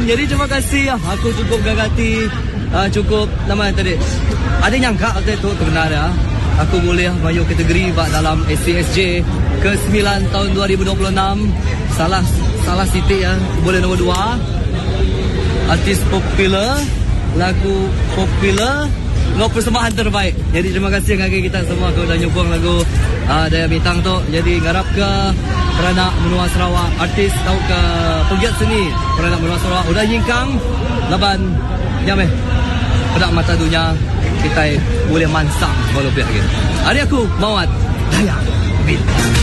Jadi terima kasih. Aku cukup gagati, cukup nama tadi. Ada nyangka waktu itu sebenarnya aku boleh masuk kategori dalam SCSJ ke-9 tahun 2026. Salah titik ya. Boleh nombor 2. Artis popular, lagu popular, no persembahan terbaik. Jadi terima kasih kepada kita semua kau dah nyokong lagu Daya Bintang tu. Jadi ngarap ke Peranak Menua Sarawak, artis tahu ke pegiat seni Peranak Menua Sarawak udah nyingkang laban jameh pedak mata dunia kita boleh mansang walau biar gitu. Hari aku Mawat Daya Bintang.